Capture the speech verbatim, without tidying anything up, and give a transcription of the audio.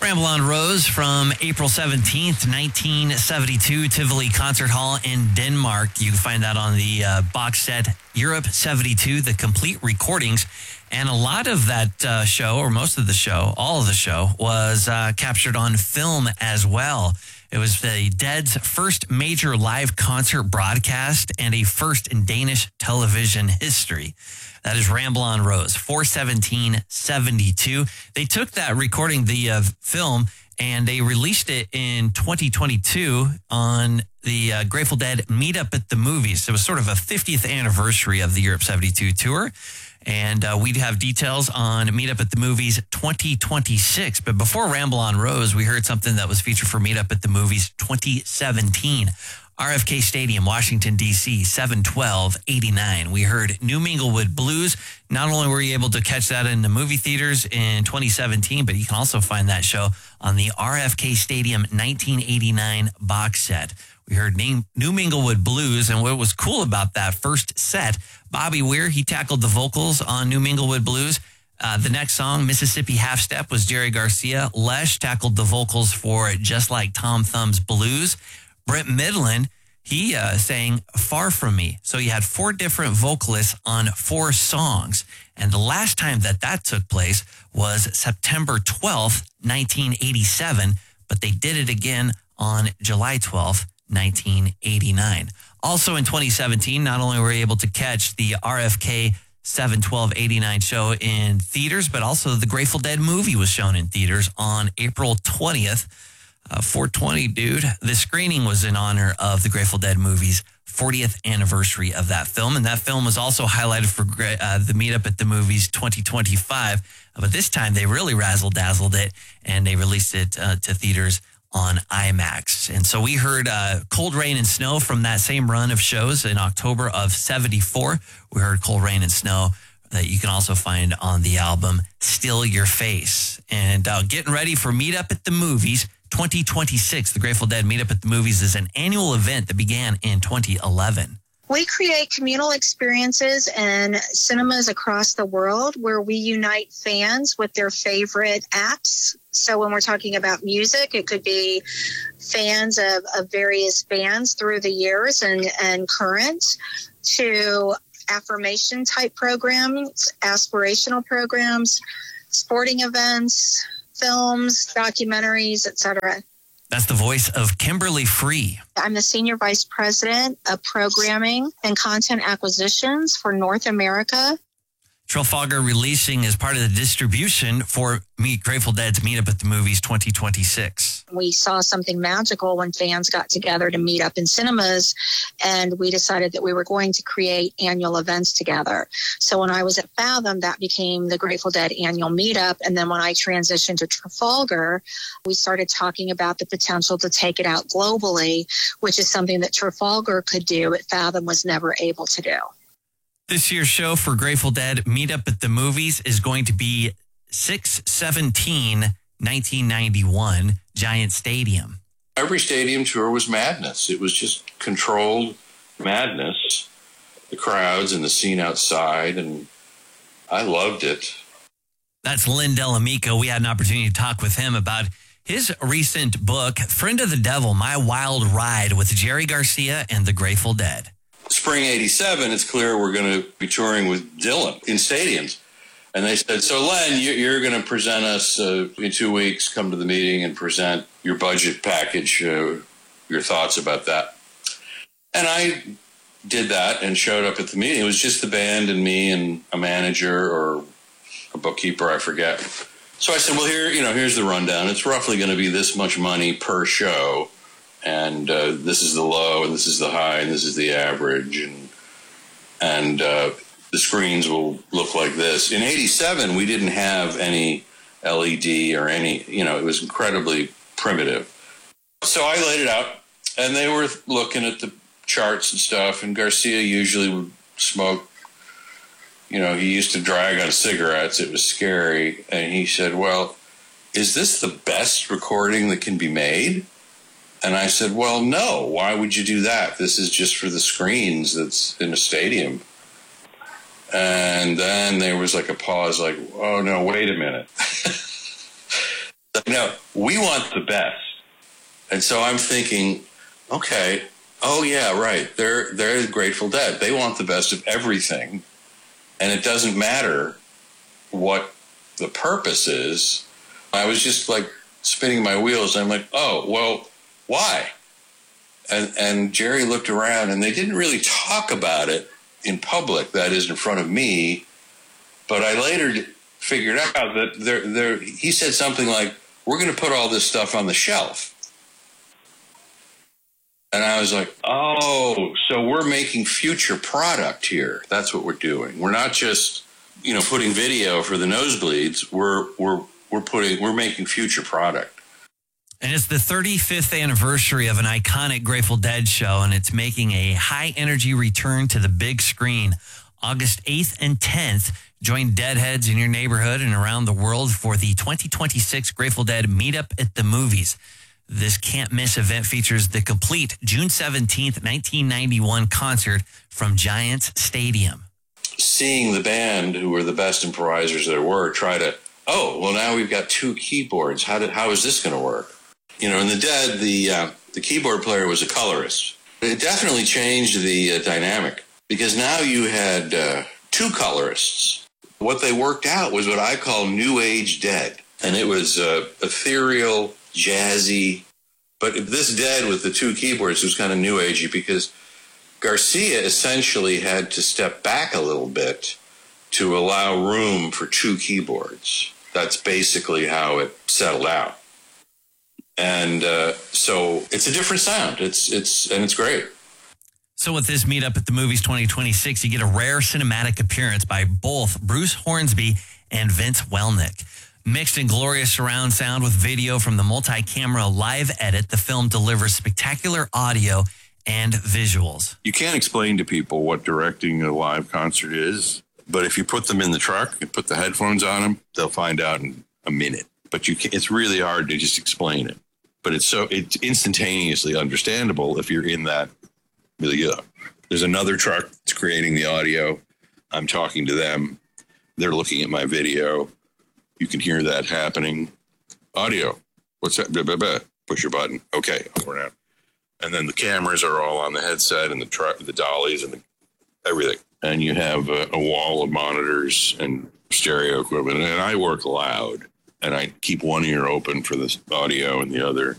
Ramble on Rose from April seventeenth, nineteen seventy-two, Tivoli Concert Hall in Denmark. You can find that on the uh, box set Europe seventy-two, the complete recordings. And a lot of that uh, show, or most of the show, all of the show, was uh, captured on film as well. It was the Dead's first major live concert broadcast and a first in Danish television history. That is Ramble on Rose, four seventeen seventy-two. They took that recording, the uh, film, and they released it in twenty twenty-two on the uh, Grateful Dead Meetup at the Movies. It was sort of a fiftieth anniversary of the Europe seventy-two tour. And uh, we'd have details on Meetup at the Movies twenty twenty-six. But before Ramble on Rose, we heard something that was featured for Meetup at the Movies twenty seventeen. R F K Stadium, Washington, D C, seven twelve eighty-nine. We heard New Minglewood Blues. Not only were you able to catch that in the movie theaters in twenty seventeen, but you can also find that show on the R F K Stadium nineteen eighty-nine box set. We heard New Minglewood Blues, and what was cool about that first set, Bobby Weir, he tackled the vocals on New Minglewood Blues. Uh, the next song, Mississippi Half Step, was Jerry Garcia. Lesh tackled the vocals for Just Like Tom Thumb's Blues. Brent Midland, he uh, sang Far From Me. So you had four different vocalists on four songs. And the last time that that took place was September twelfth, nineteen eighty-seven. But they did it again on July twelfth, nineteen eighty-nine. Also in twenty seventeen, not only were we able to catch the R F K seven twelve eighty-nine show in theaters, but also the Grateful Dead movie was shown in theaters on April twentieth. Uh, four twenty, dude. The screening was in honor of the Grateful Dead movie's fortieth anniversary of that film. And that film was also highlighted for uh, the Meetup at the Movies twenty twenty-five. Uh, but this time they really razzle-dazzled it, and they released it uh, to theaters on IMAX. And so we heard uh, Cold Rain and Snow from that same run of shows in October of seventy-four. We heard Cold Rain and Snow that you can also find on the album Still Your Face. And uh, getting ready for Meetup at the Movies twenty twenty-six. The Grateful Dead Meetup at the Movies is an annual event that began in twenty eleven. We create communal experiences in cinemas across the world where we unite fans with their favorite acts. So when we're talking about music, it could be fans of, of various bands through the years and, and current, to affirmation type programs, aspirational programs, sporting events, films, documentaries, et cetera. That's the voice of Kimberly Free. I'm the Senior Vice President of Programming and Content Acquisitions for North America. Trafalgar Releasing is part of the distribution for Meet Grateful Dead's Meetup at the Movies twenty twenty-six. We saw something magical when fans got together to meet up in cinemas, and we decided that we were going to create annual events together. So when I was at Fathom, that became the Grateful Dead annual meetup. And then when I transitioned to Trafalgar, we started talking about the potential to take it out globally, which is something that Trafalgar could do, but Fathom was never able to do. This year's show for Grateful Dead Meetup at the Movies is going to be six seventeen nineteen ninety-one, Giant Stadium. Every stadium tour was madness. It was just controlled madness. The crowds and the scene outside, and I loved it. That's Lynn Delamico. We had an opportunity to talk with him about his recent book, Friend of the Devil, My Wild Ride with Jerry Garcia and the Grateful Dead. Spring eighty-seven, it's clear we're going to be touring with Dylan in stadiums. And they said, so Len, you're going to present us uh, in two weeks, come to the meeting and present your budget package, uh, your thoughts about that. And I did that and showed up at the meeting. It was just the band and me and a manager or a bookkeeper, I forget. So I said, well, here, you know, here's the rundown. It's roughly going to be this much money per show. And uh, this is the low, and this is the high, and this is the average, and and uh, the screens will look like this. In eighty-seven, we didn't have any L E D or any, you know, it was incredibly primitive. So I laid it out, and they were looking at the charts and stuff, and Garcia usually would smoke. You know, he used to drag on cigarettes. It was scary. And he said, well, is this the best recording that can be made? And I said, well, no, why would you do that? This is just for the screens that's in a stadium. And then there was like a pause, like, oh, no, wait a minute. No, we want the best. And so I'm thinking, okay, oh yeah, right. They're they're the Grateful Dead. They want the best of everything. And it doesn't matter what the purpose is. I was just like spinning my wheels. I'm like, oh, well, why? And and Jerry looked around, and they didn't really talk about it in public, that is, in front of me. But I later figured out that they're, they're, he said something like, we're going to put all this stuff on the shelf. And I was like, oh, so we're making future product here. That's what we're doing. We're not just, you know, putting video for the nosebleeds. We're we're we're putting we're making future product. And it's the thirty-fifth anniversary of an iconic Grateful Dead show, and it's making a high-energy return to the big screen. August eighth and tenth, join Deadheads in your neighborhood and around the world for the twenty twenty-six Grateful Dead Meetup at the Movies. This can't-miss event features the complete June seventeenth, nineteen ninety-one concert from Giants Stadium. Seeing the band, who were the best improvisers there were, try to, oh, well, now we've got two keyboards. How did how is this going to work? You know, in the Dead, the uh, the keyboard player was a colorist. It definitely changed the uh, dynamic, because now you had uh, two colorists. What they worked out was what I call New Age Dead. And it was uh, ethereal, jazzy. But this Dead with the two keyboards was kind of New Agey, because Garcia essentially had to step back a little bit to allow room for two keyboards. That's basically how it settled out. And uh, so it's a different sound. It's it's and it's great. So with this Meetup at the Movies twenty twenty-six, you get a rare cinematic appearance by both Bruce Hornsby and Vince Welnick. Mixed in glorious surround sound with video from the multi-camera live edit, the film delivers spectacular audio and visuals. You can't explain to people what directing a live concert is, but if you put them in the truck and put the headphones on them, they'll find out in a minute. But you can, it's really hard to just explain it. But it's so it's instantaneously understandable if you're in that milieu. There's another truck that's creating the audio. I'm talking to them. They're looking at my video. You can hear that happening. Audio. What's that? Blah, blah, blah. Push your button. Okay, over now. And then the cameras are all on the headset and the truck, the dollies and the, everything. And you have a, a wall of monitors and stereo equipment. And I work loud. And I keep one ear open for the audio and the other